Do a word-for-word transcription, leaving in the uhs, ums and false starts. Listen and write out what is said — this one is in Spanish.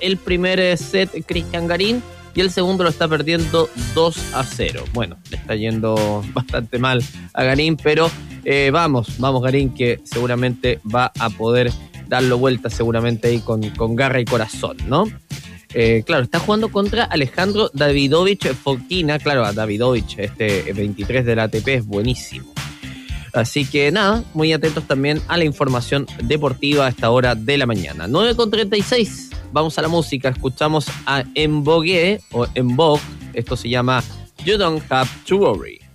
el primer set Cristian Garín y el segundo lo está perdiendo dos a cero. Bueno, le está yendo bastante mal a Garín, pero eh, vamos, vamos Garín, que seguramente va a poder darlo vuelta seguramente ahí con, con garra y corazón, ¿no? Eh, claro, está jugando contra Alejandro Davidovich Fokina. Claro, a Davidovich, este veintitrés de la A T P, es buenísimo. Así que nada, muy atentos también a la información deportiva a esta hora de la mañana. nueve con treinta y seis, vamos a la música. Escuchamos a En Vogue o En Vogue. Esto se llama You Don't Have to Worry.